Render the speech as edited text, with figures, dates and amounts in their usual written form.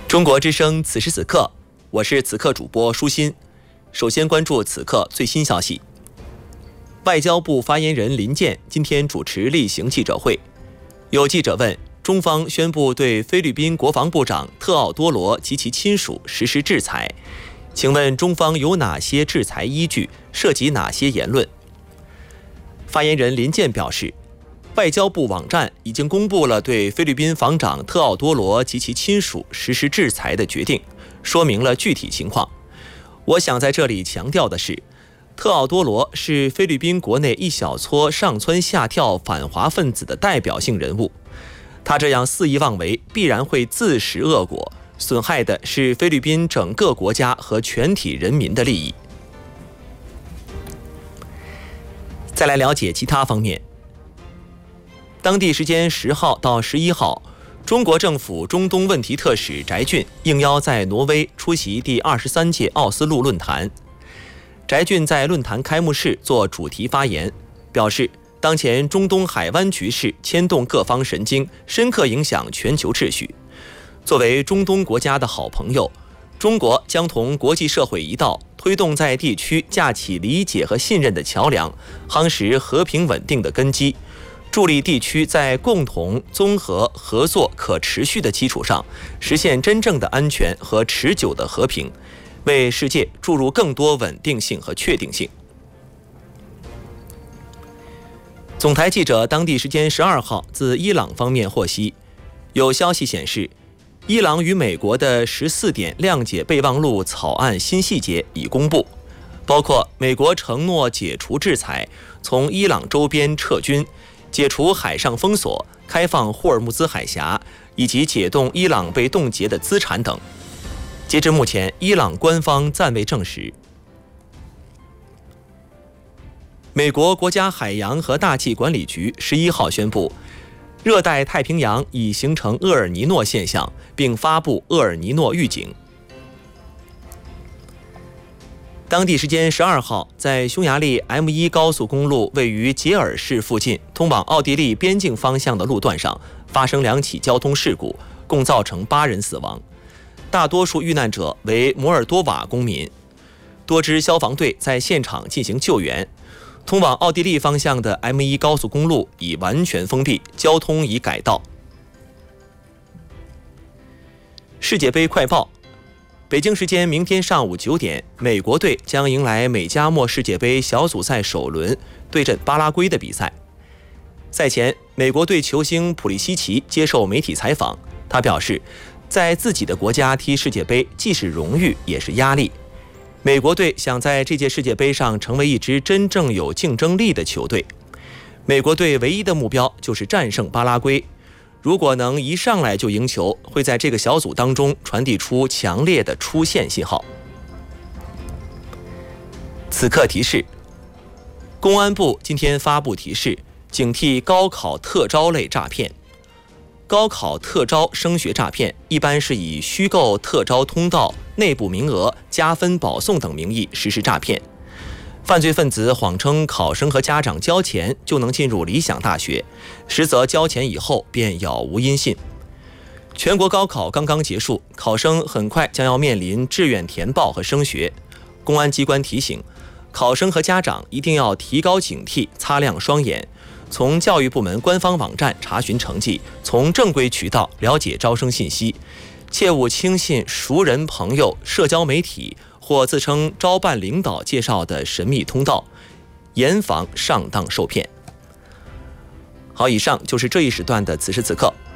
中国之声此时此刻，我是此刻主播舒心。首先关注此刻最新消息。外交部发言人林健今天主持例行记者会，有记者问中方宣布对菲律宾国防部长特奥多罗及其亲属实施制裁，请问中方有哪些制裁依据，涉及哪些言论？发言人林健表示，外交部网站已经公布了对菲律宾防长特奥多罗及其亲属实施制裁的决定，说明了具体情况。我想在这里强调的是，特奥多罗是菲律宾国内一小撮上蹿下跳反华分子的代表性人物，他这样肆意妄为，必然会自食恶果，损害的是菲律宾整个国家和全体人民的利益。再来了解其他方面。当地时间10号到11号，中国政府中东问题特使翟俊应邀在挪威出席第23届奥斯陆论坛。翟俊在论坛开幕式做主题发言，表示当前中东海湾局势牵动各方神经，深刻影响全球秩序。作为中东国家的好朋友，中国将同国际社会一道，推动在地区架起理解和信任的桥梁，夯实和平稳定的根基，助力地区在共同、综合、合作、可持续的基础上，实现真正的安全和持久的和平，为世界注入更多稳定性和确定性。总台记者当地时间12号自伊朗方面获悉，有消息显示，伊朗与美国的14点谅解备忘录草案新细节已公布，包括美国承诺解除制裁，从伊朗周边撤军，解除海上封锁，开放霍尔木兹海峡，以及解冻伊朗被冻结的资产等。截至目前，伊朗官方暂未证实。美国国家海洋和大气管理局11号宣布，热带太平洋已形成厄尔尼诺现象，并发布厄尔尼诺预警。当地时间12号，在匈牙利 M1 高速公路位于杰尔市附近通往奥地利边境方向的路段上发生2起交通事故，共造成8人死亡，大多数遇难者为摩尔多瓦公民。多支消防队在现场进行救援。通往奥地利方向的 M1 高速公路已完全封闭，交通已改道。世界杯快报：北京时间明天上午9点，美国队将迎来美加墨世界杯小组赛首轮对阵巴拉圭的比赛。赛前，美国队球星普利西奇接受媒体采访，他表示，在自己的国家踢世界杯既是荣誉也是压力。美国队想在这届世界杯上成为一支真正有竞争力的球队。美国队唯一的目标就是战胜巴拉圭，如果能一上来就赢球，会在这个小组当中传递出强烈的出线信号。此刻提示：公安部今天发布提示，警惕高考特招类诈骗。高考特招升学诈骗一般是以虚构特招通道、内部名额、加分保送等名义实施诈骗。犯罪分子谎称考生和家长交钱就能进入理想大学，实则交钱以后便杳无音信。全国高考刚刚结束，考生很快将要面临志愿填报和升学。公安机关提醒，考生和家长一定要提高警惕，擦亮双眼，从教育部门官方网站查询成绩，从正规渠道了解招生信息，切勿轻信熟人朋友、社交媒体或自称招办领导介绍的神秘通道，严防上当受骗。好，以上就是这一时段的此时此刻。